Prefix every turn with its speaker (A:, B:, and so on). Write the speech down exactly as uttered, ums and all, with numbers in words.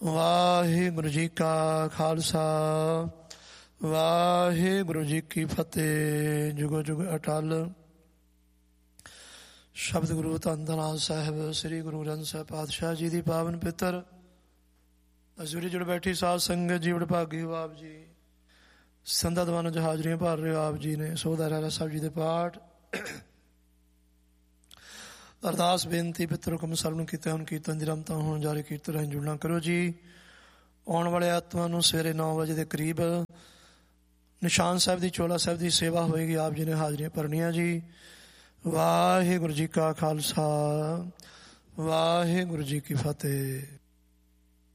A: ਵਾਹਿਗੁਰੂ ਜੀ ਕਾ ਖਾਲਸਾ ਵਾਹਿਗੁਰੂ ਜੀ ਕੀ ਫਤਿਹ। ਜੁਗੋ ਜੁਗ ਅਟਲ। ਸ਼ਬਦ ਗੁਰੂ ਧੰਨ ਧੰਨ ਆਨੰਦ ਸਾਹਿਬ ਸ੍ਰੀ ਗੁਰੂ ਗ੍ਰੰਥ ਸਾਹਿਬ ਪਾਤਸ਼ਾਹ ਜੀ ਦੀ ਪਾਵਨ ਪਿੱਤਰ ਅਜੂਰੀ ਜੁੜ ਬੈਠੀ ਸਾਧ ਸੰਗਤ ਜੀ ਵਡਭਾਗੀ ਹੋ ਆਪ ਜੀ। ਸੰਦਾਂ ਦਵਾਨਾਂ 'ਚ ਹਾਜ਼ਰੀਆਂ ਭਰ ਰਹੇ ਹੋ ਆਪ ਜੀ ਨੇ। ਸੋਹਦਾ ਰਹਿਰਾ ਸਾਹਿਬ ਜੀ ਦੇ ਪਾਠ ਅਰਦਾਸ ਬੇਨਤੀ ਪਿੱਤਰ ਹੁਕਮ ਸਰਵ ਨੂੰ ਕੀਤੇ ਹੁਣ ਕੀਰਤਨ ਦੀ ਰਮਤਾ ਹੁਣ ਜਾਰੀ ਕੀਰਤਨ ਰਾਹੀਂ ਜੁੜਨਾ ਕਰੋ ਜੀ। ਆਉਣ ਵਾਲੇ ਆਤਮਾ ਨੂੰ ਸਵੇਰੇ ਨੌ ਵਜੇ ਦੇ ਕਰੀਬ ਨਿਸ਼ਾਨ ਸਾਹਿਬ ਦੀ ਚੋਲਾ ਸਾਹਿਬ ਦੀ ਸੇਵਾ ਹੋਏਗੀ। ਆਪ ਜੀ ਨੇ ਹਾਜ਼ਰੀਆਂ ਭਰਨੀਆਂ ਜੀ। ਵਾਹਿਗੁਰੂ ਜੀ ਕਾ ਖਾਲਸਾ ਵਾਹਿਗੁਰੂ ਜੀ ਕੀ ਫਤਿਹ।